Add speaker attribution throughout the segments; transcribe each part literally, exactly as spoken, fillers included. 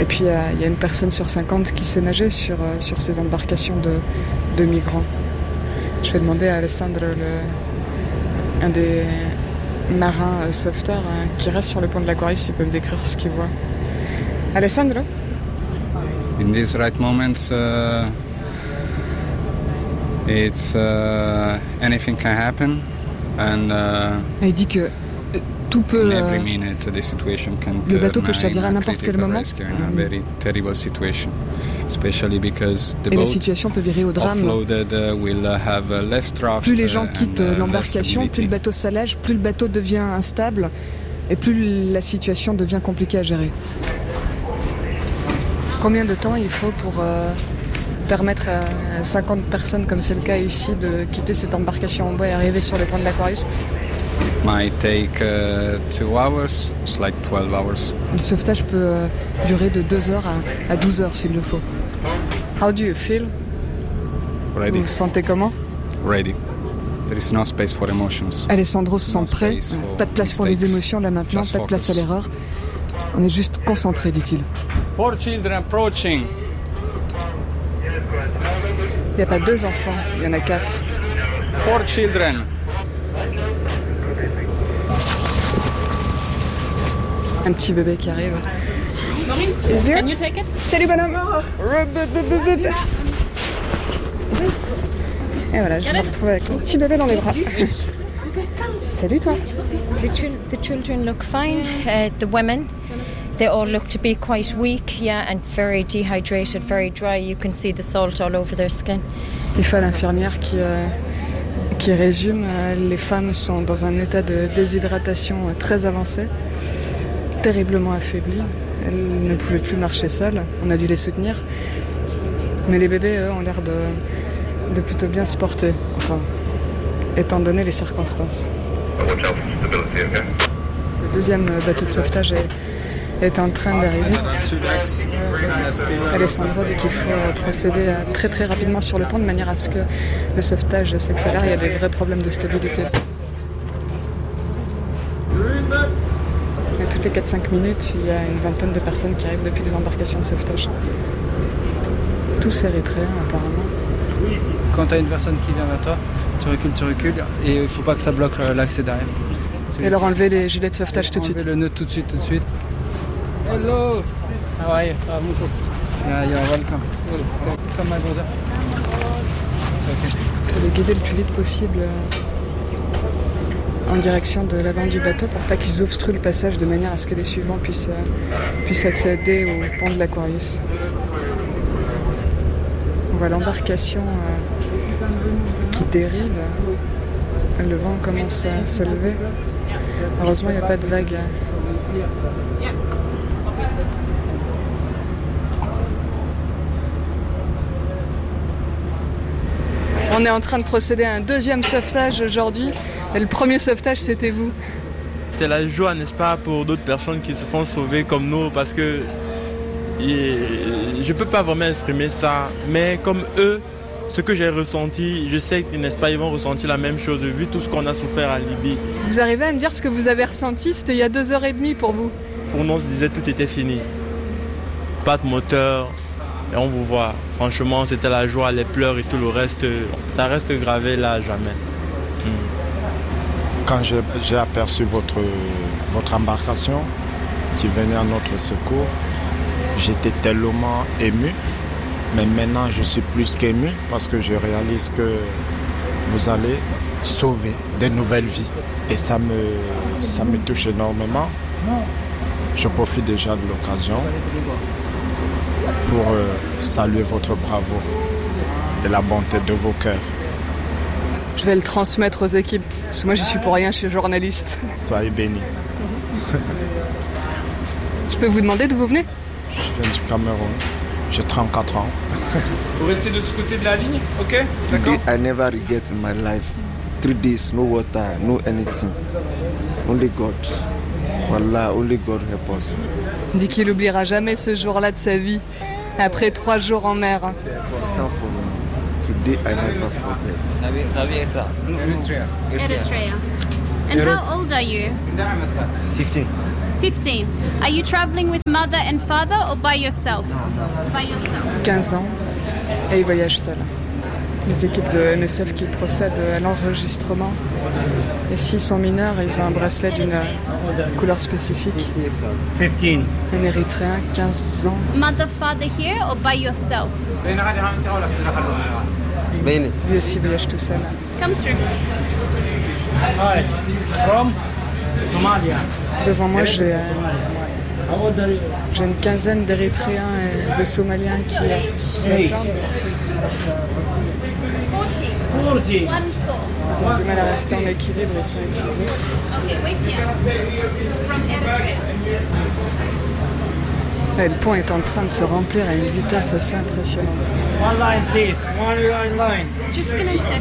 Speaker 1: Et puis il y, y a une personne sur cinquante qui sait nager sur, euh, sur ces embarcations de, de migrants. Je vais demander à Alessandro, le, un des marins euh, sauveteurs euh, qui reste sur le pont de l'Aquarius, s'il peut me décrire ce qu'il voit. Alessandro?
Speaker 2: In these right moments, uh, it's uh, anything can happen, and uh,
Speaker 1: il dit que tout peut.
Speaker 2: In every minute, the situation can
Speaker 1: le bateau
Speaker 2: turn
Speaker 1: peut chavirer à n'importe quel moment.
Speaker 2: In a very terrible situation, especially because the
Speaker 1: Et la
Speaker 2: boat
Speaker 1: situation peut virer au drame.
Speaker 2: offloaded uh, will have uh, less draft.
Speaker 1: Plus les gens quittent
Speaker 2: and, uh,
Speaker 1: l'embarcation, plus le bateau s'allège, plus le bateau devient instable, et plus la situation devient compliquée à gérer. Combien de temps il faut pour euh, permettre à cinquante personnes, comme c'est le cas ici, de quitter cette embarcation en bois et arriver sur le pont de l'Aquarius?
Speaker 2: Might take uh, two hours. It's like twelve hours.
Speaker 1: Le sauvetage peut euh, durer de deux heures à, à douze heures s'il le faut. How do you feel?
Speaker 2: Ready.
Speaker 1: Vous vous sentez comment?
Speaker 2: Ready. There is no space for emotions.
Speaker 1: Alessandro se sent
Speaker 2: No
Speaker 1: prêt.
Speaker 2: space for
Speaker 1: Pas de place pour les
Speaker 2: mistakes.
Speaker 1: émotions là maintenant,
Speaker 2: Just
Speaker 1: pas de place à
Speaker 2: focus.
Speaker 1: l'erreur. On est juste concentré, dit-il.
Speaker 2: Four children approaching.
Speaker 1: Il n'y a pas deux enfants, il y en a quatre.
Speaker 2: Four children.
Speaker 1: Un petit bébé qui arrive.
Speaker 3: Maureen,
Speaker 1: Is there?
Speaker 3: can you take it?
Speaker 1: Salut bonhomme. Et voilà, je me retrouve avec mon petit bébé dans les bras. Salut toi.
Speaker 4: The, chil- the children look fine. Uh, the women, they all look to be quite weak, yeah, and very dehydrated, very dry. You can see the salt all over their skin.
Speaker 1: Il faut l'infirmière qui, euh, qui résume. euh, les femmes sont dans un état de déshydratation euh, très avancé, terriblement affaiblies. Elles ne pouvaient plus marcher seules. On a dû les soutenir. Mais les bébés, eux, ont l'air de, de plutôt bien se porter. Enfin, étant donné les circonstances. Le deuxième bateau de sauvetage est, est en train d'arriver. Alessandro dit qu'il faut procéder à très très rapidement sur le pont de manière à ce que le sauvetage s'accélère. Il y a des vrais problèmes de stabilité. Et toutes les quatre cinq minutes, il y a une vingtaine de personnes qui arrivent depuis les embarcations de sauvetage. Tous érythréens apparemment.
Speaker 5: Quand tu as une personne qui vient vers toi, tu recules, tu recules, et il ne faut pas que ça bloque l'accès derrière.
Speaker 1: Et leur enlever les gilets de sauvetage tout de suite.
Speaker 5: Enlever le nœud tout de suite, tout de suite. Hello! How are you? Ah, beaucoup. Yeah, you're welcome. Come, my brother. It's okay.
Speaker 1: Il faut les guider le plus vite possible euh, en direction de l'avant du bateau pour pas qu'ils obstruent le passage de manière à ce que les suivants puissent, euh, puissent accéder au pont de l'Aquarius. On voit l'embarcation euh, qui dérive. Le vent commence à se lever. Heureusement, il n'y a pas de vagues. On est en train de procéder à un deuxième sauvetage aujourd'hui. Et le premier sauvetage, c'était vous.
Speaker 6: C'est la joie, n'est-ce pas, pour d'autres personnes qui se font sauver comme nous, parce que je ne peux pas vraiment exprimer ça, mais comme eux, ce que j'ai ressenti, je sais que, n'est-ce pas, ils vont ressentir la même chose, vu tout ce qu'on a souffert en Libye.
Speaker 1: Vous arrivez à me dire ce que vous avez ressenti? C'était il y a deux heures et demie pour vous.
Speaker 6: Pour nous, on se disait tout était fini. Pas de moteur, et on vous voit. Franchement, c'était la joie, les pleurs et tout le reste, ça reste gravé là à jamais. Hmm.
Speaker 7: Quand j'ai, j'ai aperçu votre, votre embarcation qui venait à notre secours, j'étais tellement ému. Mais maintenant, je suis plus qu'ému parce que je réalise que vous allez sauver des nouvelles vies. Et ça me, ça me touche énormément. Je profite déjà de l'occasion pour euh, saluer votre bravoure et la bonté de vos cœurs.
Speaker 1: Je vais le transmettre aux équipes. Parce que moi, je suis pour rien, je suis journaliste.
Speaker 7: Soyez bénis.
Speaker 1: Je peux vous demander d'où vous venez?
Speaker 7: Je viens du Cameroun. J'ai trente-quatre ans.
Speaker 5: Vous restez de ce côté de la ligne, ok? D'accord.
Speaker 8: Today I never regret in my life. Three days, no water, no anything. Only God. Wallah, only God help us.
Speaker 1: Il dit qu'il n'oubliera jamais ce jour-là de sa vie, après trois jours en mer.
Speaker 8: Today I never forget.
Speaker 3: Eritrea. And how old are you?
Speaker 8: fifteen.
Speaker 3: fifteen. Are you traveling with mother and father or by yourself? By yourself.
Speaker 1: quinze ans et ils voyagent seuls. Les équipes de M S F qui procèdent à l'enregistrement. Et s'ils sont mineurs, ils ont un bracelet d'une couleur spécifique.
Speaker 5: fifteen.
Speaker 1: Un Érythréen, quinze ans.
Speaker 3: Mother, father here or by yourself?
Speaker 1: Lui aussi voyage tout seul.
Speaker 3: Come through.
Speaker 5: Hi. From Somalia.
Speaker 1: Devant moi, j'ai, euh, j'ai une quinzaine d'Érythréens et de Somaliens qui m'attendent.
Speaker 5: forty.
Speaker 1: Ils ont du mal à rester en équilibre, ils sont épuisés.
Speaker 3: Okay, wait here. From Eritrea.
Speaker 1: Et le pont est en train de se remplir à une vitesse assez impressionnante.
Speaker 5: One line, please. One line, line.
Speaker 3: Just gonna check.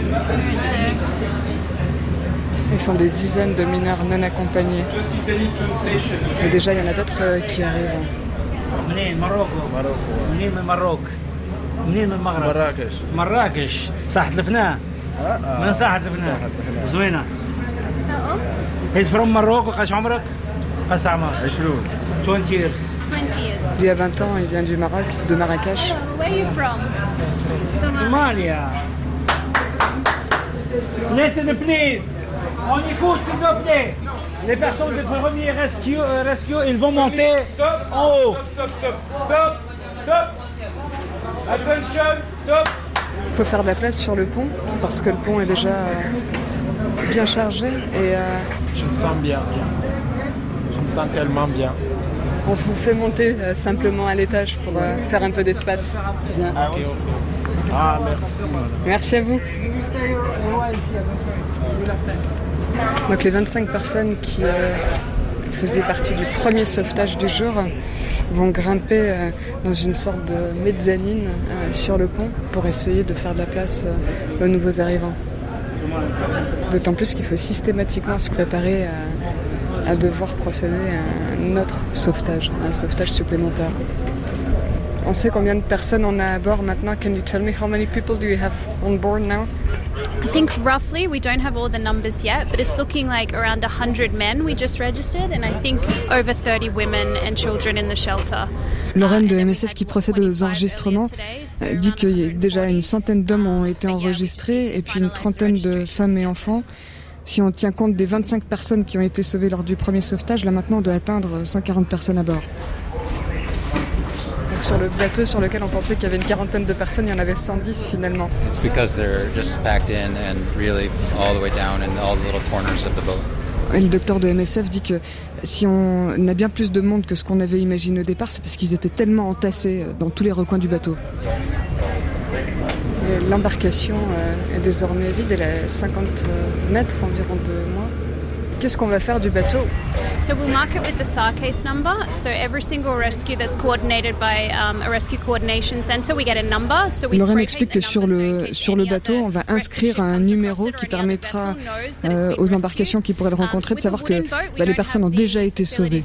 Speaker 1: Ils sont des dizaines de mineurs non accompagnés. Et déjà, il y en a d'autres euh, qui arrivent.
Speaker 5: منين ماروكو منين من ماروك منين من المغرب مراكش مراكش ساحة الفناء من ساحة الفناء زوينة He's from Morocco. قاش عمرك؟ قاش عمرك؟ عشرين twenty years.
Speaker 3: twenty years.
Speaker 1: Lui a vingt ans, il vient du Maroc, de Marrakech.
Speaker 3: Where are you from?
Speaker 5: Somalia. Listen please. On écoute s'il vous plaît. Les personnes de premier rescue, euh, rescue, ils vont monter en haut. Stop, stop, stop, stop. Attention, stop.
Speaker 1: Il faut faire de la place sur le pont parce que le pont est déjà euh, bien chargé et euh,
Speaker 7: Je me sens bien, bien. Je me sens tellement bien.
Speaker 1: on vous fait monter euh, simplement à l'étage pour euh, faire un peu d'espace. Bien.
Speaker 7: Ah, ok, ok. Ah, merci, madame.
Speaker 1: Merci à vous. Donc les vingt-cinq personnes qui euh, faisaient partie du premier sauvetage du jour vont grimper euh, dans une sorte de mezzanine euh, sur le pont pour essayer de faire de la place euh, aux nouveaux arrivants. D'autant plus qu'il faut systématiquement se préparer à, à devoir procéder à un autre sauvetage, un sauvetage supplémentaire. On sait combien de personnes on a à bord maintenant. Can you tell me how many people do you have on board now?
Speaker 3: I think roughly, we don't have all the numbers yet, but it's looking like around one hundred men we just registered, and I think over thirty women and children in the shelter.
Speaker 1: Lorraine de M S F qui procède aux enregistrements dit que déjà une centaine d'hommes ont été enregistrés et puis une trentaine de femmes et enfants. Si on tient compte des vingt-cinq personnes qui ont été sauvées lors du premier sauvetage, là maintenant on doit atteindre cent quarante personnes à bord. Sur le bateau sur lequel on pensait qu'il y avait une quarantaine de personnes, il y en avait cent dix finalement.
Speaker 9: It's because they're just packed in and really all the way down in all the little corners of the boat.
Speaker 1: Et le docteur de M S F dit que si on a bien plus de monde que ce qu'on avait imaginé au départ, c'est parce qu'ils étaient tellement entassés dans tous les recoins du bateau. Et l'embarcation est désormais vide, elle est à cinquante mètres environ de moi. Qu'est-ce qu'on va faire du bateau?
Speaker 3: So we'll mark it with the S A R case number. So every single rescue that's coordinated by um, a rescue coordination center, we get a number. So we
Speaker 1: Lorraine explique que sur le sur le bateau, on va inscrire un numéro qui permettra euh, aux embarcations qui pourraient le rencontrer de savoir que bah, les personnes ont déjà été sauvées.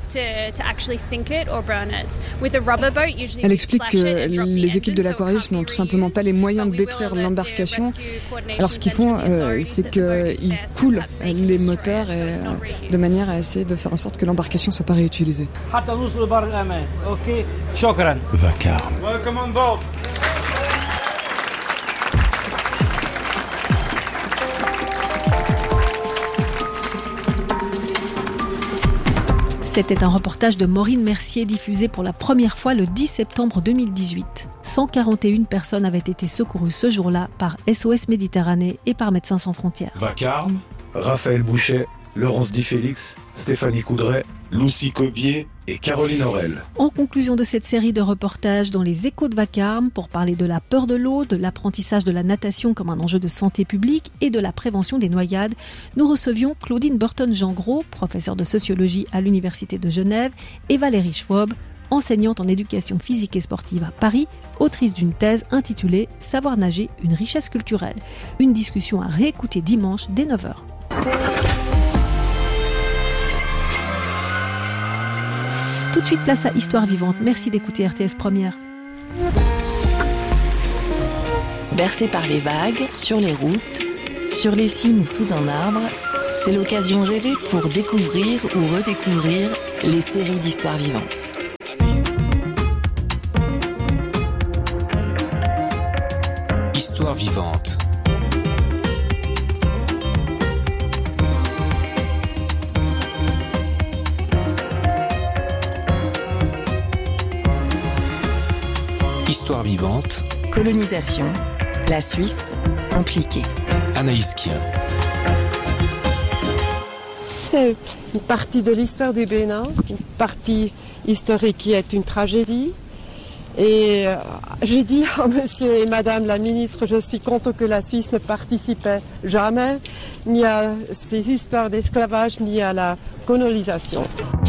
Speaker 1: Elle explique que les équipes de l'Aquarius n'ont tout simplement pas les moyens de détruire l'embarcation. Alors ce qu'ils font, euh, c'est qu'ils coulent les moteurs et, euh, de manière à essayer de faire en sorte que l'embarcation ne soit pas réutilisée.
Speaker 7: Vacarme.
Speaker 5: Welcome on board.
Speaker 10: C'était un reportage de Maureen Mercier diffusé pour la première fois le dix septembre deux mille dix-huit. cent quarante et une personnes avaient été secourues ce jour-là par S O S Méditerranée et par Médecins sans frontières.
Speaker 11: Vacarme, Raphaël Bouchet, Laurence Di Félix, Stéphanie Coudray, Lucie Cobier et Caroline Aurel.
Speaker 10: En conclusion de cette série de reportages dans les échos de Vacarme, pour parler de la peur de l'eau, de l'apprentissage de la natation comme un enjeu de santé publique et de la prévention des noyades, nous recevions Claudine Burton-Jangros, professeure de sociologie à l'Université de Genève, et Valérie Schwab, enseignante en éducation physique et sportive à Paris, autrice d'une thèse intitulée « Savoir nager, une richesse culturelle ». Une discussion à réécouter dimanche dès neuf heures. Tout de suite, place à Histoire vivante. Merci d'écouter R T S Première.
Speaker 12: Bercé par les vagues, sur les routes, sur les cimes ou sous un arbre, c'est l'occasion rêvée pour découvrir ou redécouvrir les séries d'histoires vivantes.
Speaker 13: Histoire vivante. Histoire vivante.
Speaker 12: Colonisation. La Suisse impliquée.
Speaker 13: Anaïs Kien.
Speaker 14: C'est une partie de l'histoire du Bénin, une partie historique qui est une tragédie. Et euh, j'ai dit à monsieur et madame la ministre, je suis content que la Suisse ne participait jamais ni à ces histoires d'esclavage, ni à la colonisation.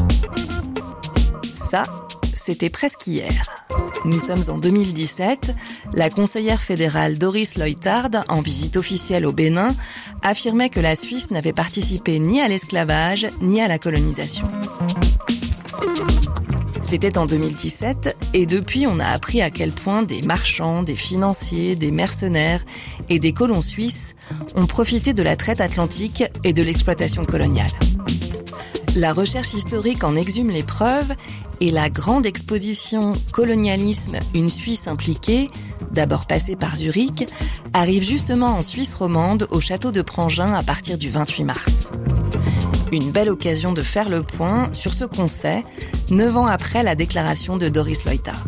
Speaker 12: Ça, c'était presque hier. Nous sommes en deux mille dix-sept. La conseillère fédérale Doris Leuthard, en visite officielle au Bénin, affirmait que la Suisse n'avait participé ni à l'esclavage, ni à la colonisation. C'était en deux mille dix-sept, et depuis, on a appris à quel point des marchands, des financiers, des mercenaires et des colons suisses ont profité de la traite atlantique et de l'exploitation coloniale. La recherche historique en exhume les preuves, et la grande exposition « Colonialisme, une Suisse impliquée », d'abord passée par Zurich, arrive justement en Suisse romande au château de Prangin à partir du vingt-huit mars. Une belle occasion de faire le point sur ce qu'on sait, neuf ans après la déclaration de Doris Leuthard.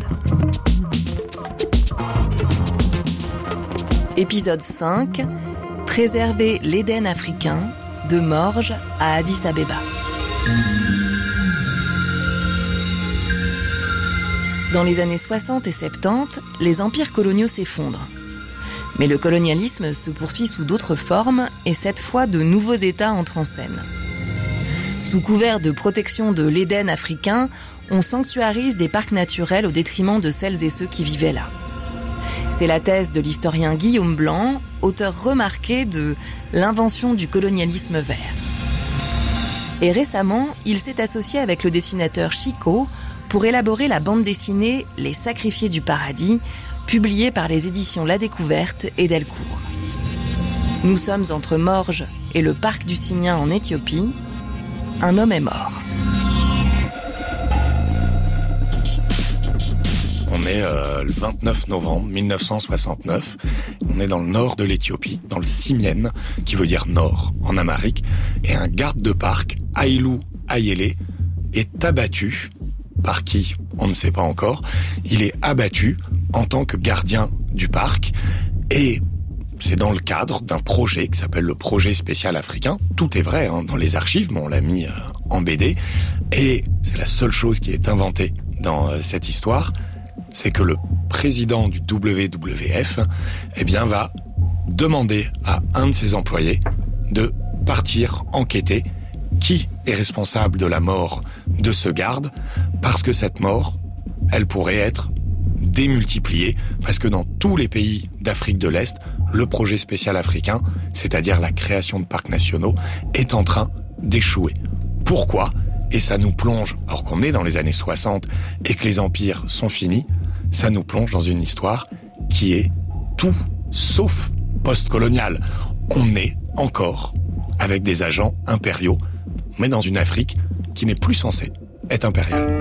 Speaker 12: Épisode cinq. Préserver l'Éden africain, de Morges à Addis Abeba. Dans les années soixante et soixante-dix, les empires coloniaux s'effondrent. Mais le colonialisme se poursuit sous d'autres formes et cette fois de nouveaux États entrent en scène. Sous couvert de protection de l'Éden africain, on sanctuarise des parcs naturels au détriment de celles et ceux qui vivaient là. C'est la thèse de l'historien Guillaume Blanc, auteur remarqué de « L'invention du colonialisme vert ». Et récemment, il s'est associé avec le dessinateur Chico pour élaborer la bande dessinée « Les Sacrifiés du Paradis », publiée par les éditions La Découverte et Delcourt. Nous sommes entre Morges et le parc du Simien en Éthiopie. Un homme est mort.
Speaker 15: On est euh, le vingt-neuf novembre mille neuf cent soixante-neuf. On est dans le nord de l'Éthiopie, dans le Simien, qui veut dire nord en amharique. Et un garde de parc, Haïlou Ayélé, est abattu. Par qui? On ne sait pas encore. Il est abattu en tant que gardien du parc. Et c'est dans le cadre d'un projet qui s'appelle le projet spécial africain. Tout est vrai hein, dans les archives, mais on l'a mis euh, en B D. Et c'est la seule chose qui est inventée dans euh, cette histoire, c'est que le président du W W F eh bien, va demander à un de ses employés de partir enquêter qui est responsable de la mort de ce garde, parce que cette mort, elle pourrait être démultipliée, parce que dans tous les pays d'Afrique de l'Est, le projet spécial africain, c'est-à-dire la création de parcs nationaux, est en train d'échouer. Pourquoi ? Et ça nous plonge, alors qu'on est dans les années soixante et que les empires sont finis, ça nous plonge dans une histoire qui est tout sauf post-coloniale. On est encore avec des agents impériaux, mais dans une Afrique qui n'est plus censée être impériale.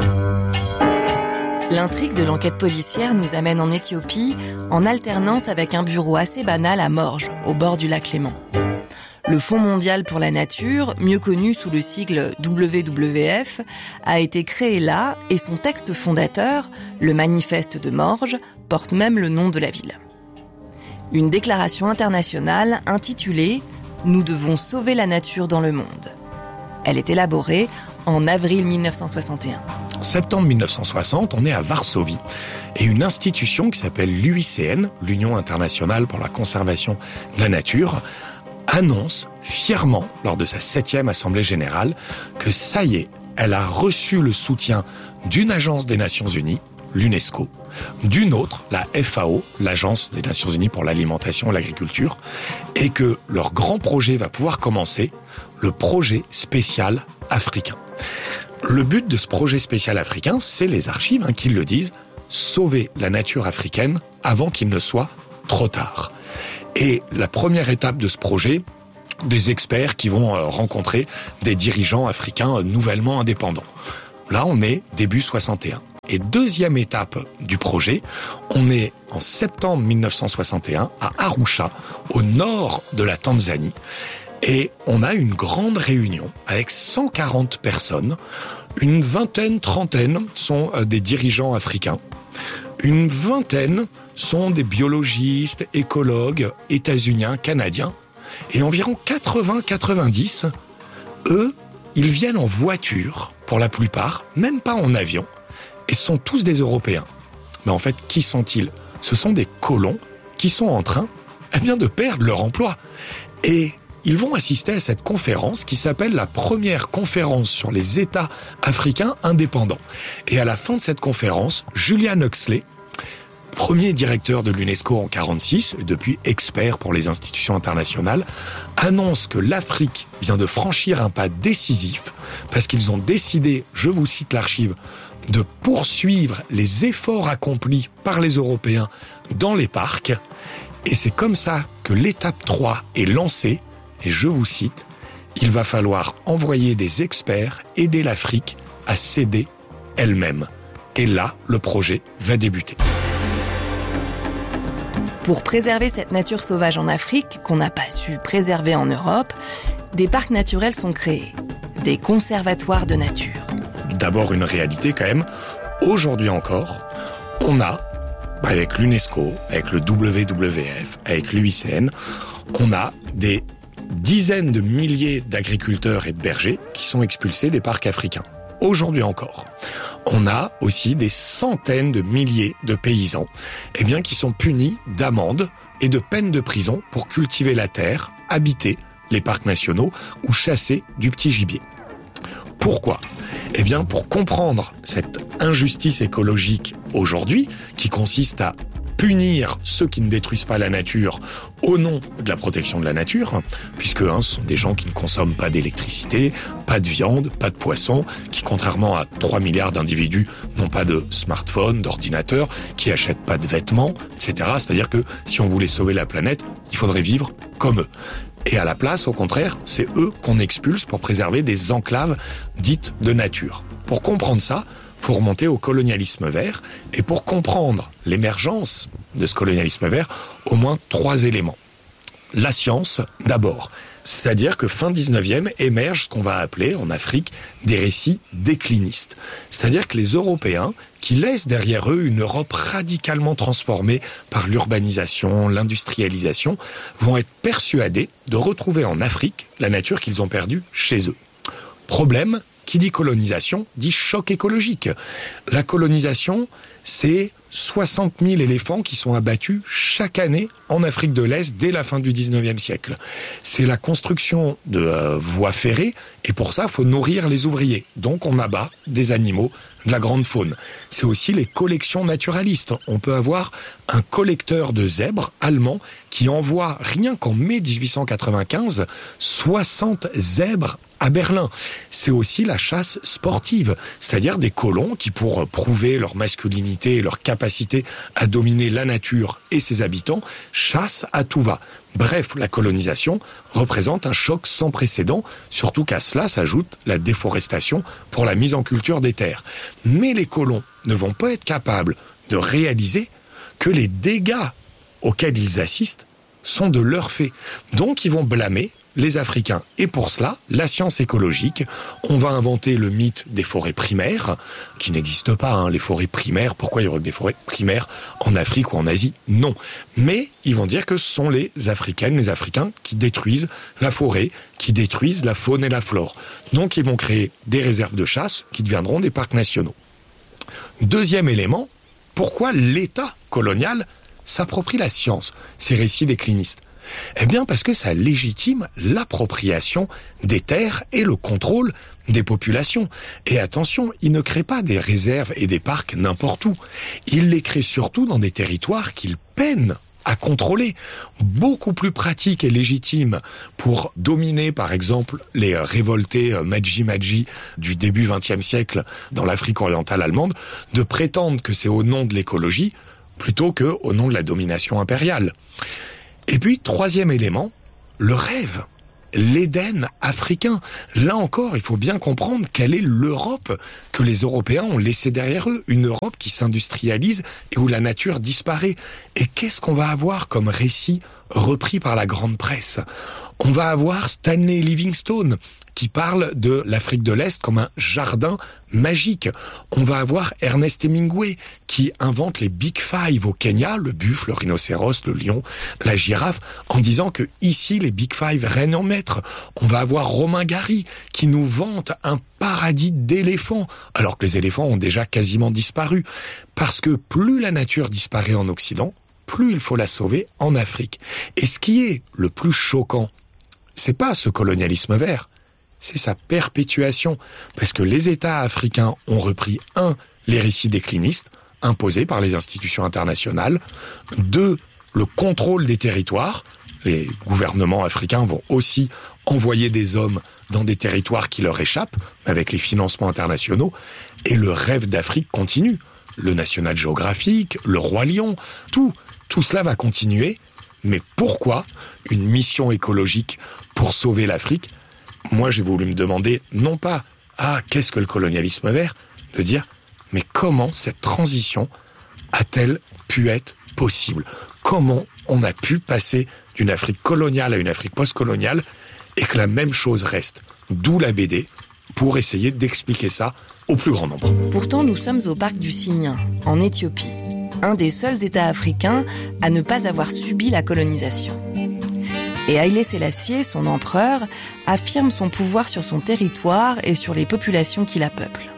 Speaker 12: L'intrigue de l'enquête policière nous amène en Éthiopie en alternance avec un bureau assez banal à Morges, au bord du lac Léman. Le Fonds mondial pour la nature, mieux connu sous le sigle W W F, a été créé là et son texte fondateur, le Manifeste de Morges, porte même le nom de la ville. Une déclaration internationale intitulée « Nous devons sauver la nature dans le monde ». Elle est élaborée en avril mille neuf cent soixante et un.
Speaker 15: En septembre mille neuf cent soixante, on est à Varsovie. Et une institution qui s'appelle l'U I C N, l'Union internationale pour la conservation de la nature, annonce fièrement, lors de sa septième assemblée générale, que ça y est, elle a reçu le soutien d'une agence des Nations Unies, l'UNESCO, d'une autre, la F A O, l'Agence des Nations Unies pour l'alimentation et l'agriculture, et que leur grand projet va pouvoir commencer, le projet spécial africain. Le but de ce projet spécial africain, c'est les archives hein, qui le disent, sauver la nature africaine avant qu'il ne soit trop tard. Et la première étape de ce projet, des experts qui vont rencontrer des dirigeants africains nouvellement indépendants. Là, on est début soixante et un. Et deuxième étape du projet, on est en septembre mille neuf cent soixante et un à Arusha, au nord de la Tanzanie. Et on a une grande réunion avec cent quarante personnes. Une vingtaine, trentaine sont des dirigeants africains. Une vingtaine sont des biologistes, écologues, états-uniens, canadiens. Et environ quatre-vingts quatre-vingt-dix, eux, ils viennent en voiture, pour la plupart, même pas en avion, et sont tous des Européens. Mais en fait, qui sont-ils ? Ce sont des colons qui sont en train, eh bien, de perdre leur emploi. Et ils vont assister à cette conférence qui s'appelle la première conférence sur les États africains indépendants. Et à la fin de cette conférence, Julian Huxley, premier directeur de l'UNESCO en quarante-six, et depuis expert pour les institutions internationales, annonce que l'Afrique vient de franchir un pas décisif parce qu'ils ont décidé, je vous cite l'archive, de poursuivre les efforts accomplis par les Européens dans les parcs. Et c'est comme ça que l'étape trois est lancée. Et je vous cite, « Il va falloir envoyer des experts aider l'Afrique à s'aider elle-même. » Et là, le projet va débuter.
Speaker 12: Pour préserver cette nature sauvage en Afrique, qu'on n'a pas su préserver en Europe, des parcs naturels sont créés, des conservatoires de nature.
Speaker 15: D'abord une réalité quand même, aujourd'hui encore, on a, avec l'UNESCO, avec le W W F, avec l'U I C N, on a des dizaines de milliers d'agriculteurs et de bergers qui sont expulsés des parcs africains. Aujourd'hui encore. On a aussi des centaines de milliers de paysans, eh bien, qui sont punis d'amendes et de peines de prison pour cultiver la terre, habiter les parcs nationaux ou chasser du petit gibier. Pourquoi ? Eh bien, pour comprendre cette injustice écologique aujourd'hui, qui consiste à punir ceux qui ne détruisent pas la nature au nom de la protection de la nature, puisque hein, ce sont des gens qui ne consomment pas d'électricité, pas de viande, pas de poisson, qui contrairement à trois milliards d'individus n'ont pas de smartphone, d'ordinateur, qui achètent pas de vêtements, et cetera. C'est-à-dire que si on voulait sauver la planète, il faudrait vivre comme eux. Et à la place, au contraire, c'est eux qu'on expulse pour préserver des enclaves dites de nature. Pour comprendre ça, faut remonter au colonialisme vert, et pour comprendre l'émergence de ce colonialisme vert, au moins trois éléments. La science, d'abord. C'est-à-dire que fin dix-neuvième émerge ce qu'on va appeler en Afrique des récits déclinistes. C'est-à-dire que les Européens, qui laissent derrière eux une Europe radicalement transformée par l'urbanisation, l'industrialisation, vont être persuadés de retrouver en Afrique la nature qu'ils ont perdue chez eux. Problème, qui dit colonisation, dit choc écologique. La colonisation, c'est soixante mille éléphants qui sont abattus chaque année en Afrique de l'Est dès la fin du dix-neuvième siècle. C'est la construction de euh, voies ferrées, et pour ça, il faut nourrir les ouvriers. Donc on abat des animaux, de la grande faune. C'est aussi les collections naturalistes. On peut avoir un collecteur de zèbres allemand qui envoie, rien qu'en mai dix-huit cent quatre-vingt-quinze, soixante zèbres à Berlin. C'est aussi la chasse sportive, c'est-à-dire des colons qui, pour prouver leur masculinité et leur capacité à dominer la nature et ses habitants, chassent à tout va. Bref, la colonisation représente un choc sans précédent, surtout qu'à cela s'ajoute la déforestation pour la mise en culture des terres. Mais les colons ne vont pas être capables de réaliser que les dégâts auxquels ils assistent sont de leur fait. Donc ils vont blâmer les Africains. Et pour cela, la science écologique, on va inventer le mythe des forêts primaires, qui n'existent pas, hein, les forêts primaires. Pourquoi il y aurait des forêts primaires en Afrique ou en Asie ? Non. Mais ils vont dire que ce sont les Africaines, les Africains qui détruisent la forêt, qui détruisent la faune et la flore. Donc ils vont créer des réserves de chasse qui deviendront des parcs nationaux. Deuxième élément, pourquoi l'État colonial s'approprie la science, ces récits déclinistes ? Eh bien parce que ça légitime l'appropriation des terres et le contrôle des populations. Et attention, il ne crée pas des réserves et des parcs n'importe où. Il les crée surtout dans des territoires qu'il peine à contrôler. Beaucoup plus pratique et légitime pour dominer, par exemple, les révoltés Maji-Maji du début vingtième siècle dans l'Afrique orientale allemande, de prétendre que c'est au nom de l'écologie plutôt que au nom de la domination impériale. Et puis, troisième élément, le rêve. l'Éden africain. Là encore, il faut bien comprendre quelle est l'Europe que les Européens ont laissée derrière eux. Une Europe qui s'industrialise et où la nature disparaît. Et qu'est-ce qu'on va avoir comme récit repris par la grande presse ? On va avoir Stanley Livingstone qui parle de l'Afrique de l'Est comme un jardin magique. On va avoir Ernest Hemingway qui invente les Big Five au Kenya, le buffle, le rhinocéros, le lion, la girafe, en disant que ici les Big Five règnent en maître. On va avoir Romain Gary qui nous vante un paradis d'éléphants, alors que les éléphants ont déjà quasiment disparu. Parce que plus la nature disparaît en Occident, plus il faut la sauver en Afrique. Et ce qui est le plus choquant, c'est pas ce colonialisme vert, c'est sa perpétuation. Parce que les États africains ont repris, un, les récits déclinistes, imposés par les institutions internationales, deux, le contrôle des territoires. Les gouvernements africains vont aussi envoyer des hommes dans des territoires qui leur échappent, avec les financements internationaux, et le rêve d'Afrique continue. Le National Geographic, le Roi Lion, tout, tout cela va continuer. Mais pourquoi une mission écologique pour sauver l'Afrique ? Moi, j'ai voulu me demander, non pas « Ah, qu'est-ce que le colonialisme vert ?» de dire « Mais comment cette transition a-t-elle pu être possible ? Comment on a pu passer d'une Afrique coloniale à une Afrique post-coloniale et que la même chose reste ?» D'où la B D, pour essayer d'expliquer ça au plus grand nombre.
Speaker 12: Pourtant, nous sommes au parc du Simien, en Éthiopie, un des seuls États africains à ne pas avoir subi la colonisation. Et Haïlé Sélassié, son empereur, affirme son pouvoir sur son territoire et sur les populations qui la peuplent.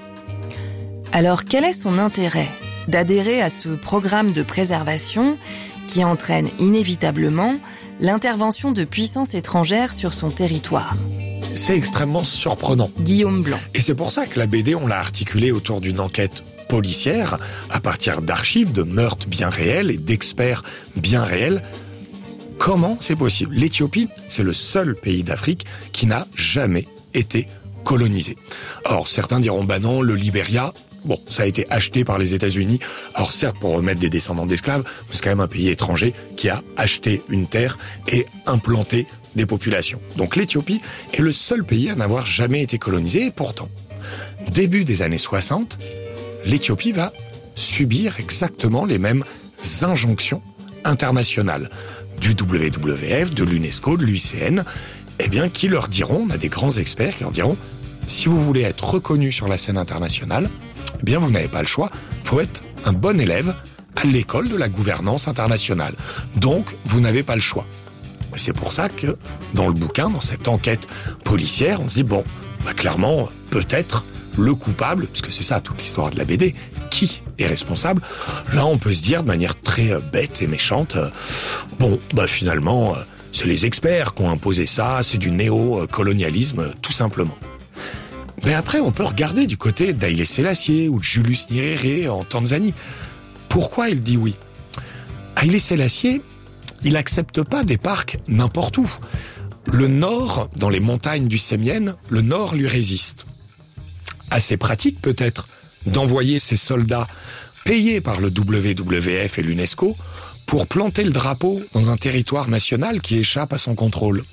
Speaker 12: Alors, quel est son intérêt d'adhérer à ce programme de préservation qui entraîne inévitablement l'intervention de puissances étrangères sur son territoire ?
Speaker 15: C'est extrêmement surprenant.
Speaker 12: Guillaume Blanc.
Speaker 15: Et c'est pour ça que la B D, on l'a articulée autour d'une enquête policière, à partir d'archives, de meurtres bien réels et d'experts bien réels. Comment c'est possible ? L'Éthiopie, c'est le seul pays d'Afrique qui n'a jamais été colonisé. Alors certains diront, bah non, le Libéria, bon, ça a été acheté par les États-Unis. Alors certes, pour remettre des descendants d'esclaves, mais c'est quand même un pays étranger qui a acheté une terre et implanté des populations. Donc l'Éthiopie est le seul pays à n'avoir jamais été colonisé. Et pourtant, début des années soixante, l'Éthiopie va subir exactement les mêmes injonctions internationales du W W F, de l'UNESCO, de l'U I C N, eh bien, qui leur diront, on a des grands experts qui leur diront, si vous voulez être reconnu sur la scène internationale, eh bien, vous n'avez pas le choix, il faut être un bon élève à l'école de la gouvernance internationale. Donc, vous n'avez pas le choix. Et c'est pour ça que, dans le bouquin, dans cette enquête policière, on se dit, bon, bah, clairement, peut-être le coupable, parce que c'est ça toute l'histoire de la B D, qui est responsable? Là, on peut se dire de manière très euh, bête et méchante, euh, bon, bah finalement, euh, c'est les experts qui ont imposé ça, c'est du néo-colonialisme, euh, tout simplement. Mais après, on peut regarder du côté d'Haïlé Sélassié ou de Julius Nyerere en Tanzanie. Pourquoi il dit oui? Haïlé Sélassié, il n'accepte pas des parcs n'importe où. Le nord, dans les montagnes du Sémienne, le nord lui résiste. Assez pratique peut-être d'envoyer ses soldats payés par le W W F et l'UNESCO pour planter le drapeau dans un territoire national qui échappe à son contrôle.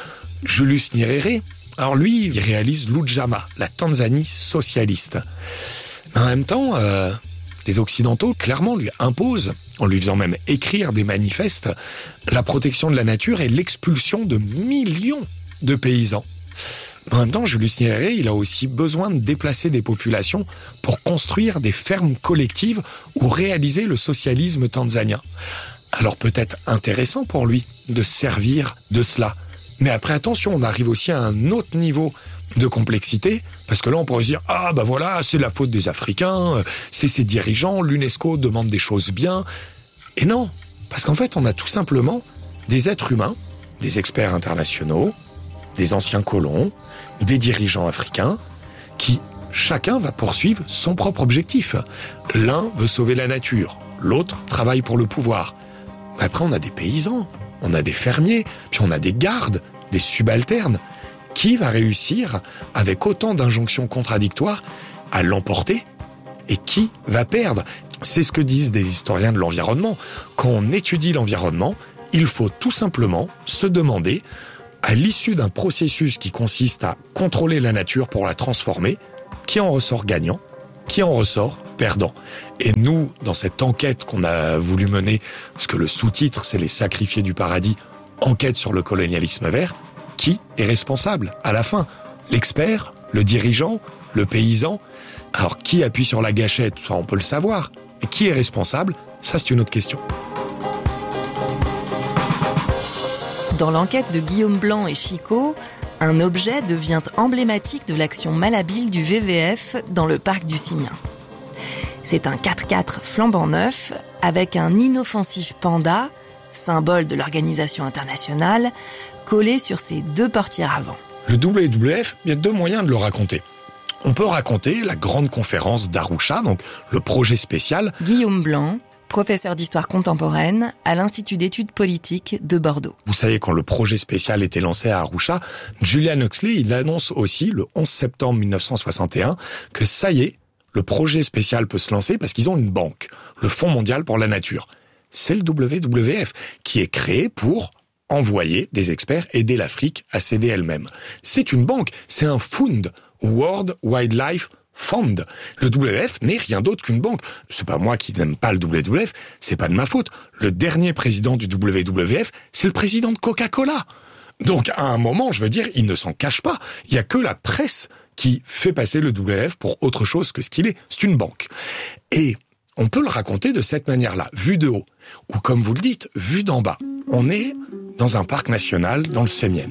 Speaker 15: Julius Nyerere, alors lui, il réalise l'Ujamaa, la Tanzanie socialiste. Mais en même temps, euh, les Occidentaux, clairement, lui imposent, en lui faisant même écrire des manifestes, la protection de la nature et l'expulsion de millions de paysans. En même temps, Julius Nyerere, il a aussi besoin de déplacer des populations pour construire des fermes collectives ou réaliser le socialisme tanzanien. Alors peut-être intéressant pour lui de servir de cela. Mais après, attention, on arrive aussi à un autre niveau de complexité, parce que là, on pourrait se dire « Ah, bah voilà, c'est la faute des Africains, c'est ses dirigeants, l'UNESCO demande des choses bien. » Et non, parce qu'en fait, on a tout simplement des êtres humains, des experts internationaux, des anciens colons, des dirigeants africains, qui chacun va poursuivre son propre objectif. L'un veut sauver la nature, l'autre travaille pour le pouvoir. Après, on a des paysans, on a des fermiers, puis on a des gardes, des subalternes. Qui va réussir, avec autant d'injonctions contradictoires, à l'emporter? Et qui va perdre? C'est ce que disent des historiens de l'environnement. Quand on étudie l'environnement, il faut tout simplement se demander à l'issue d'un processus qui consiste à contrôler la nature pour la transformer, qui en ressort gagnant, qui en ressort perdant. Et nous, dans cette enquête qu'on a voulu mener, parce que le sous-titre, c'est les sacrifiés du paradis, enquête sur le colonialisme vert, qui est responsable à la fin? L'expert, le dirigeant, le paysan? Alors qui appuie sur la gâchette? Ça, on peut le savoir. Mais qui est responsable? Ça, c'est une autre question.
Speaker 12: Dans l'enquête de Guillaume Blanc et Chicot, un objet devient emblématique de l'action malhabile du V V F dans le parc du Simien. C'est un quatre-quatre flambant neuf avec un inoffensif panda, symbole de l'organisation internationale, collé sur ses deux portières avant.
Speaker 15: Le W W F, il y a deux moyens de le raconter. On peut raconter la grande conférence d'Arusha, donc le projet spécial.
Speaker 12: Guillaume Blanc, professeur d'histoire contemporaine à l'Institut d'études politiques de Bordeaux.
Speaker 15: Vous savez, quand le projet spécial était lancé à Arusha, Julian Huxley, il annonce aussi, le onze septembre mille neuf cent soixante et un, que ça y est, le projet spécial peut se lancer parce qu'ils ont une banque, le Fonds mondial pour la nature. C'est le W W F qui est créé pour envoyer des experts aider l'Afrique à s'aider elle-même. C'est une banque, c'est un fund, World Wildlife Fund. Le W F n'est rien d'autre qu'une banque. C'est pas moi qui n'aime pas le W W F, c'est pas de ma faute. Le dernier président du W W F, c'est le président de Coca-Cola. Donc, à un moment, je veux dire, il ne s'en cache pas. Il y a que la presse qui fait passer le W F pour autre chose que ce qu'il est. C'est une banque. Et on peut le raconter de cette manière-là, vu de haut. Ou comme vous le dites, vu d'en bas. On est dans un parc national dans le Sémien.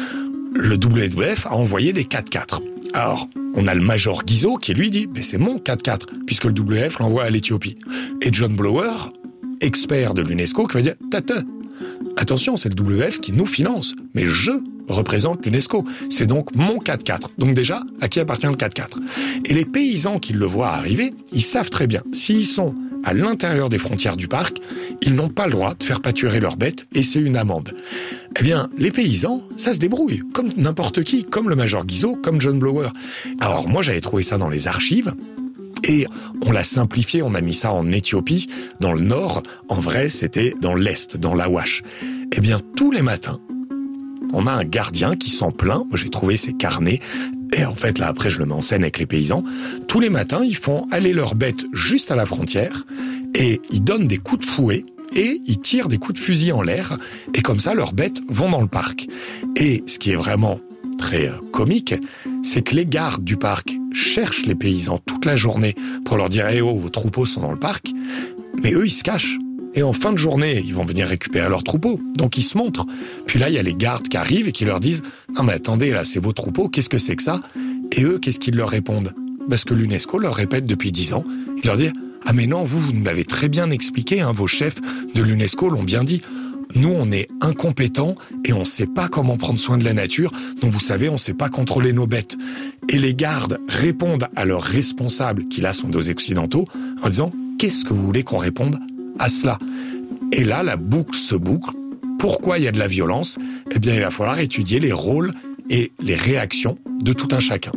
Speaker 15: Le W W F a envoyé des quatre-quatre. Alors, on a le Major Guizot qui lui dit, mais c'est mon quatre-quatre, puisque le W F l'envoie à l'Éthiopie. Et John Blower, expert de l'UNESCO, qui va dire, tata, attention, c'est le W F qui nous finance, mais je représente l'UNESCO. C'est donc mon quatre-quatre. Donc déjà, à qui appartient le quatre-quatre? Et les paysans qui le voient arriver, ils savent très bien, s'ils sont à l'intérieur des frontières du parc, ils n'ont pas le droit de faire pâturer leurs bêtes et c'est une amende. Eh bien, les paysans, ça se débrouille, comme n'importe qui, comme le Major Guizot, comme John Blower. Alors moi, j'avais trouvé ça dans les archives, et on l'a simplifié, on a mis ça en Éthiopie, dans le nord. En vrai, c'était dans l'est, dans l'Awash. Eh bien, tous les matins, on a un gardien qui s'en plaint. Moi, j'ai trouvé ses carnets. Et en fait, là, après, je le mets en scène avec les paysans. Tous les matins, ils font aller leurs bêtes juste à la frontière et ils donnent des coups de fouet et ils tirent des coups de fusil en l'air. Et comme ça, leurs bêtes vont dans le parc. Et ce qui est vraiment très comique, c'est que les gardes du parc cherchent les paysans toute la journée pour leur dire « Eh oh, vos troupeaux sont dans le parc ». Mais eux, ils se cachent. Et en fin de journée, ils vont venir récupérer leurs troupeaux. Donc ils se montrent. Puis là, il y a les gardes qui arrivent et qui leur disent « Non mais attendez, là, c'est vos troupeaux, qu'est-ce que c'est que ça ?» Et eux, qu'est-ce qu'ils leur répondent? Parce que l'UNESCO leur répète depuis dix ans. Ils leur disent « Ah mais non, vous, vous nous l'avez très bien expliqué, hein, vos chefs de l'UNESCO l'ont bien dit. Nous, on est incompétents et on ne sait pas comment prendre soin de la nature. Donc vous savez, on ne sait pas contrôler nos bêtes. » Et les gardes répondent à leurs responsables, qui là sont des occidentaux, en disant « Qu'est-ce que vous voulez qu'on réponde à cela ?» Et là, la boucle se boucle. Pourquoi il y a de la violence? Eh bien, il va falloir étudier les rôles et les réactions de tout un chacun.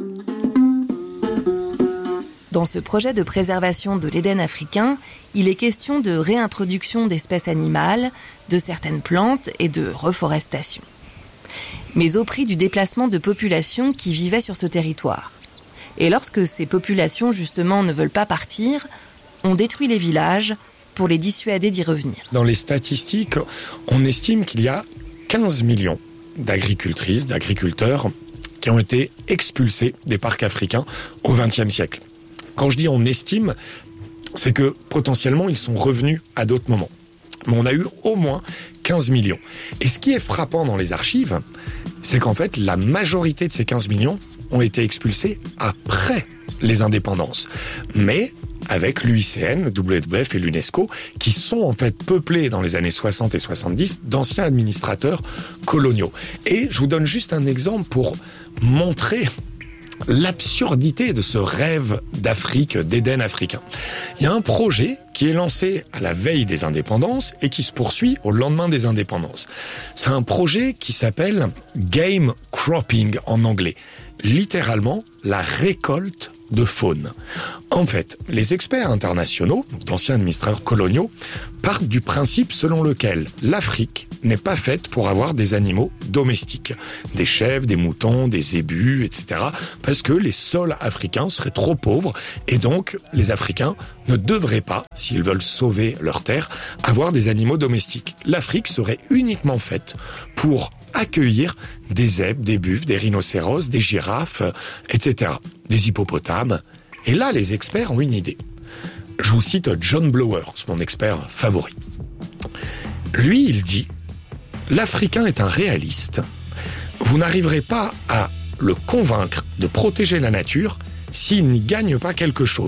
Speaker 12: Dans ce projet de préservation de l'Éden africain, il est question de réintroduction d'espèces animales, de certaines plantes et de reforestation. Mais au prix du déplacement de populations qui vivaient sur ce territoire. Et lorsque ces populations, justement, ne veulent pas partir, on détruit les villages pour les dissuader d'y revenir.
Speaker 15: Dans les statistiques, on estime qu'il y a quinze millions d'agricultrices, d'agriculteurs qui ont été expulsés des parcs africains au vingtième siècle. Quand je dis on estime, c'est que potentiellement ils sont revenus à d'autres moments. Mais on a eu au moins quinze millions. Et ce qui est frappant dans les archives, c'est qu'en fait la majorité de ces quinze millions ont été expulsés après les indépendances. Mais avec l'U I C N, le W W F et l'UNESCO, qui sont en fait peuplés dans les années soixante et soixante-dix d'anciens administrateurs coloniaux. Et je vous donne juste un exemple pour montrer l'absurdité de ce rêve d'Afrique, d'Éden africain. Il y a un projet qui est lancé à la veille des indépendances et qui se poursuit au lendemain des indépendances. C'est un projet qui s'appelle Game Cropping en anglais. Littéralement, la récolte de faune. En fait, les experts internationaux, d'anciens administrateurs coloniaux, partent du principe selon lequel l'Afrique n'est pas faite pour avoir des animaux domestiques, des chèvres, des moutons, des zébus, et cetera, parce que les sols africains seraient trop pauvres et donc les Africains ne devraient pas, s'ils veulent sauver leur terre, avoir des animaux domestiques. L'Afrique serait uniquement faite pour accueillir des zèbres, des buffles, des rhinocéros, des girafes, et cetera, des hippopotames. Et là, les experts ont une idée. Je vous cite John Blower, c'est mon expert favori. Lui, il dit « L'Africain est un réaliste. Vous n'arriverez pas à le convaincre de protéger la nature s'il n'y gagne pas quelque chose. »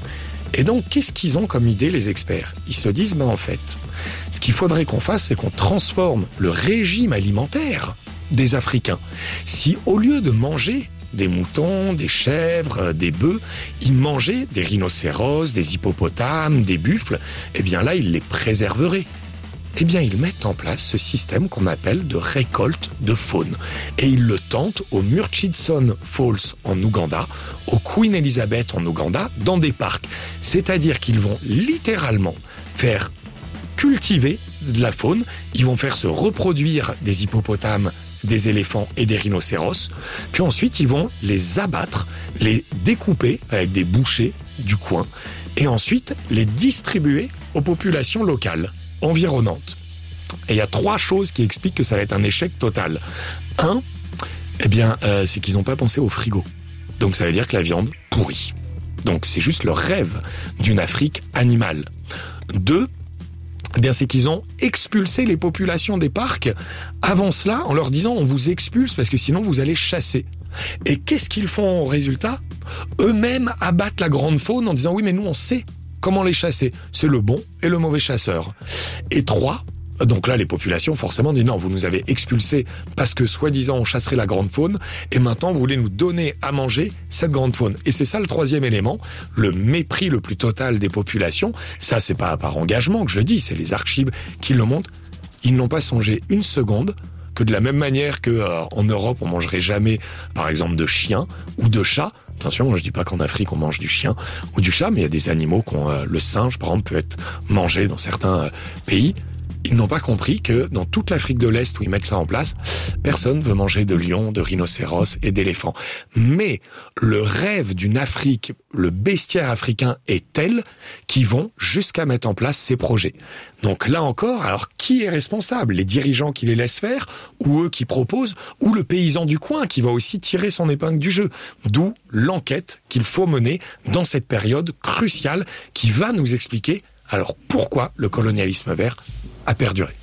Speaker 15: Et donc, qu'est-ce qu'ils ont comme idée, les experts? Ils se disent, ben en fait, ce qu'il faudrait qu'on fasse, c'est qu'on transforme le régime alimentaire des Africains. Si au lieu de manger des moutons, des chèvres, des bœufs, ils mangeaient des rhinocéros, des hippopotames, des buffles, eh bien là, ils les préserveraient. Eh bien, ils mettent en place ce système qu'on appelle de récolte de faune. Et ils le tentent au Murchison Falls en Ouganda, au Queen Elizabeth en Ouganda, dans des parcs. C'est-à-dire qu'ils vont littéralement faire cultiver de la faune, ils vont faire se reproduire des hippopotames, des éléphants et des rhinocéros, puis ensuite ils vont les abattre, les découper avec des bouchers du coin, et ensuite les distribuer aux populations locales environnantes. Et il y a trois choses qui expliquent que ça va être un échec total. Un, eh bien, euh, c'est qu'ils n'ont pas pensé au frigo. Donc ça veut dire que la viande pourrit. Donc c'est juste le rêve d'une Afrique animale. Deux, eh bien, c'est qu'ils ont expulsé les populations des parcs avant cela en leur disant on vous expulse parce que sinon vous allez chasser. Et qu'est-ce qu'ils font au résultat? Eux-mêmes abattent la grande faune en disant oui mais nous on sait comment les chasser. C'est le bon et le mauvais chasseur. Et trois, donc là les populations forcément disent non, vous nous avez expulsés parce que soi-disant on chasserait la grande faune et maintenant vous voulez nous donner à manger cette grande faune. Et c'est ça le troisième élément, le mépris le plus total des populations. Ça c'est pas par engagement que je le dis, c'est les archives qui le montrent. Ils n'ont pas songé une seconde que de la même manière que euh, en Europe on mangerait jamais par exemple de chiens ou de chats. Attention, je dis pas qu'en Afrique on mange du chien ou du chat, mais il y a des animaux qui ont euh, le singe par exemple peut être mangé dans certains euh, pays. Ils n'ont pas compris que dans toute l'Afrique de l'Est où ils mettent ça en place, personne veut manger de lions, de rhinocéros et d'éléphants. Mais le rêve d'une Afrique, le bestiaire africain est tel qu'ils vont jusqu'à mettre en place ces projets. Donc là encore, alors qui est responsable? Les dirigeants qui les laissent faire, ou eux qui proposent, ou le paysan du coin qui va aussi tirer son épingle du jeu. D'où l'enquête qu'il faut mener dans cette période cruciale qui va nous expliquer alors pourquoi le colonialisme vert a perduré.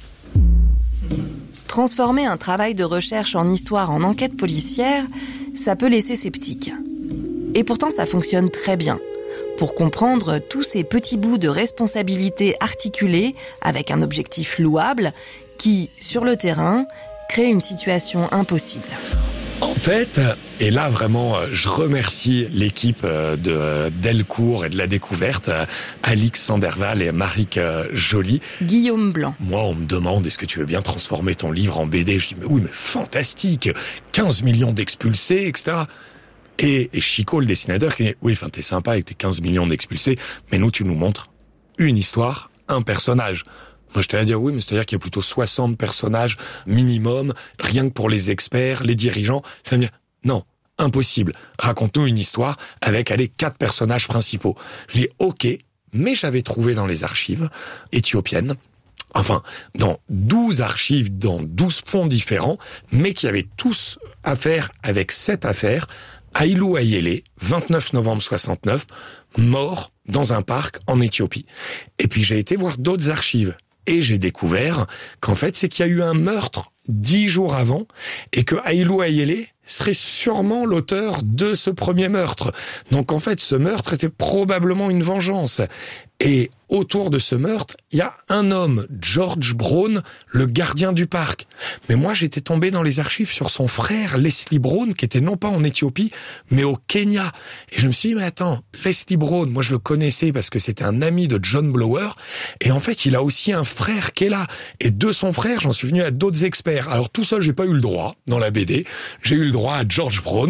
Speaker 12: Transformer un travail de recherche en histoire en enquête policière, ça peut laisser sceptique. Et pourtant, ça fonctionne très bien. Pour comprendre tous ces petits bouts de responsabilité articulés avec un objectif louable qui, sur le terrain, crée une situation impossible.
Speaker 15: En fait, et là vraiment, je remercie l'équipe de Delcourt et de la découverte, Alix Sanderval et Maric Joly.
Speaker 12: Guillaume Blanc.
Speaker 15: Moi, on me demande, est-ce que tu veux bien transformer ton livre en B D? Je dis, mais oui, mais fantastique, quinze millions d'expulsés, et cetera. Et, et Chico, le dessinateur, qui dit, oui, enfin, t'es sympa avec tes quinze millions d'expulsés, mais nous, tu nous montres une histoire, un personnage. Moi, je t'allais dire oui, mais c'est-à-dire qu'il y a plutôt soixante personnages minimum, rien que pour les experts, les dirigeants. Ça veut dire, non, impossible. Raconte-nous une histoire avec, allez, quatre personnages principaux. Je dis, ok, mais j'avais trouvé dans les archives éthiopiennes, enfin, dans douze archives, dans douze fonds différents, mais qui avaient tous affaire avec cette affaire, Haïlou Ayélé, vingt-neuf novembre soixante-neuf, mort dans un parc en Éthiopie. Et puis j'ai été voir d'autres archives. Et j'ai découvert qu'en fait, c'est qu'il y a eu un meurtre dix jours avant et que Haïlou Ayélé serait sûrement l'auteur de ce premier meurtre. Donc en fait, ce meurtre était probablement une vengeance. Et autour de ce meurtre, il y a un homme, George Brown, le gardien du parc. Mais moi, j'étais tombé dans les archives sur son frère, Leslie Brown, qui était non pas en Éthiopie, mais au Kenya. Et je me suis dit, mais attends, Leslie Brown, moi je le connaissais parce que c'était un ami de John Blower. Et en fait, il a aussi un frère qui est là. Et de son frère, j'en suis venu à d'autres experts. Alors tout seul, j'ai pas eu le droit dans la B D. J'ai eu le droit à George Brown,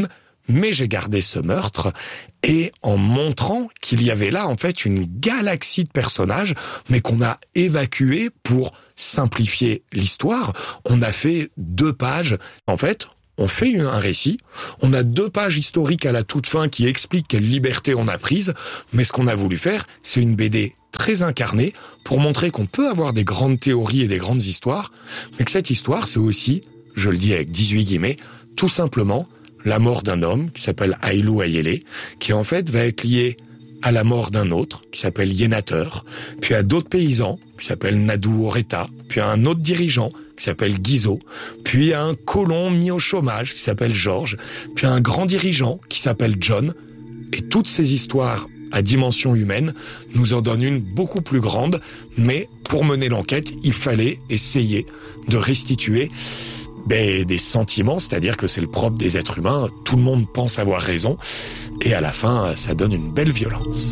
Speaker 15: mais j'ai gardé ce meurtre et en montrant qu'il y avait là en fait une galaxie de personnages, mais qu'on a évacué pour simplifier l'histoire. On a fait deux pages. En fait, on fait un récit, on a deux pages historiques à la toute fin qui expliquent quelle liberté on a prise, mais ce qu'on a voulu faire, c'est une B D très incarnée pour montrer qu'on peut avoir des grandes théories et des grandes histoires, mais que cette histoire, c'est aussi, je le dis avec dix-huit guillemets, tout simplement la mort d'un homme qui s'appelle Haïlou Ayélé, qui en fait va être lié à la mort d'un autre, qui s'appelle Yénateur, puis à d'autres paysans, qui s'appellent Nadou Oreta, puis à un autre dirigeant, qui s'appelle Guizot, puis à un colon mis au chômage, qui s'appelle Georges, puis à un grand dirigeant, qui s'appelle John. Et toutes ces histoires à dimension humaine nous en donnent une beaucoup plus grande, mais pour mener l'enquête, il fallait essayer de restituer ben, des sentiments, c'est-à-dire que c'est le propre des êtres humains, tout le monde pense avoir raison, et à la fin, ça donne une belle violence.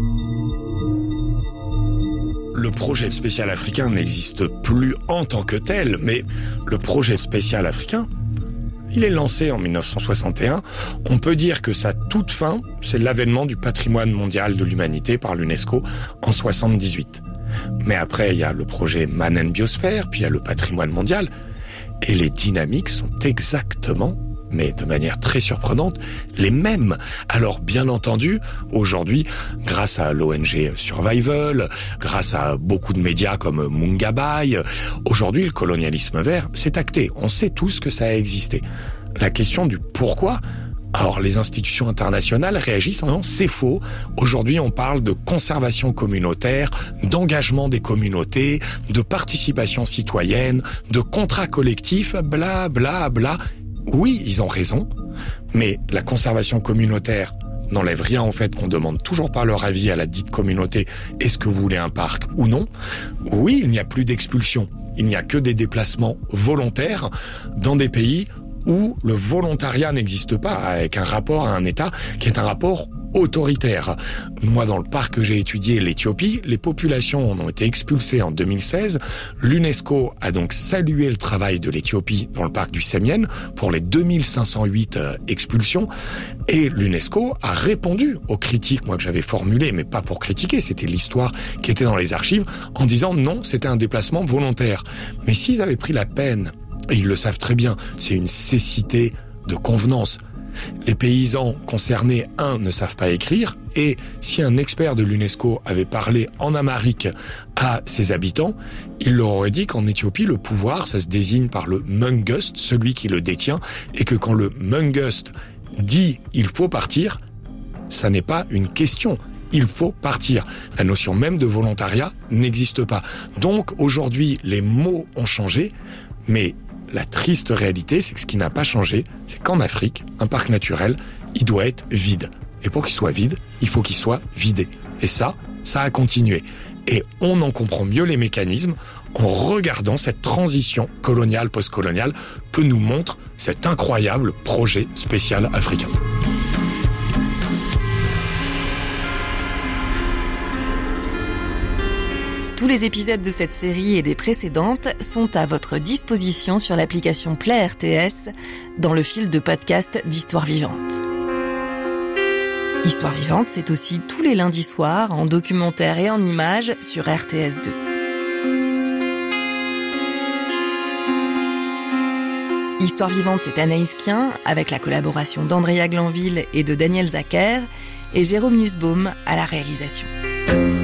Speaker 15: Le projet spécial africain n'existe plus en tant que tel, mais le projet spécial africain, il est lancé en dix-neuf cent soixante et un. On peut dire que sa toute fin, c'est l'avènement du patrimoine mondial de l'humanité par l'UNESCO en soixante-dix-huit. Mais après, il y a le projet Man and Biosphère, puis il y a le patrimoine mondial, et les dynamiques sont exactement, mais de manière très surprenante, les mêmes. Alors, bien entendu, aujourd'hui, grâce à l'O N G Survival, grâce à beaucoup de médias comme Mungabai, aujourd'hui, le colonialisme vert, c'est acté. On sait tous que ça a existé. La question du pourquoi, alors les institutions internationales réagissent en disant c'est faux. Aujourd'hui, on parle de conservation communautaire, d'engagement des communautés, de participation citoyenne, de contrat collectif, bla bla bla. Oui, ils ont raison, mais la conservation communautaire n'enlève rien au fait qu'on demande toujours pas leur avis à la dite communauté. Est-ce que vous voulez un parc ou non? Oui, il n'y a plus d'expulsion. Il n'y a que des déplacements volontaires dans des pays où le volontariat n'existe pas, avec un rapport à un État qui est un rapport autoritaire. Moi, dans le parc que j'ai étudié, l'Éthiopie, les populations ont été expulsées en deux mille seize. L'UNESCO a donc salué le travail de l'Éthiopie dans le parc du Sémien pour les deux mille cinq cent huit euh, expulsions. Et l'UNESCO a répondu aux critiques, moi, que j'avais formulées, mais pas pour critiquer, c'était l'histoire qui était dans les archives, en disant non, c'était un déplacement volontaire. Mais s'ils avaient pris la peine, et ils le savent très bien, c'est une cécité de convenance. Les paysans concernés, un, ne savent pas écrire, et si un expert de l'UNESCO avait parlé en amharique à ses habitants, il leur aurait dit qu'en Éthiopie, le pouvoir, ça se désigne par le Mungust, celui qui le détient, et que quand le Mungust dit « il faut partir », ça n'est pas une question. Il faut partir. La notion même de volontariat n'existe pas. Donc, aujourd'hui, les mots ont changé, mais la triste réalité, c'est que ce qui n'a pas changé, c'est qu'en Afrique, un parc naturel, il doit être vide. Et pour qu'il soit vide, il faut qu'il soit vidé. Et ça, ça a continué. Et on en comprend mieux les mécanismes en regardant cette transition coloniale, post-coloniale que nous montre cet incroyable projet spécial africain.
Speaker 12: Tous les épisodes de cette série et des précédentes sont à votre disposition sur l'application Play R T S dans le fil de podcast d'Histoire Vivante. Histoire Vivante, c'est aussi tous les lundis soirs en documentaire et en images sur R T S deux. Histoire Vivante, c'est Anaïs Kien avec la collaboration d'Andrea Glanville et de Daniel Zacher et Jérôme Nussbaum à la réalisation.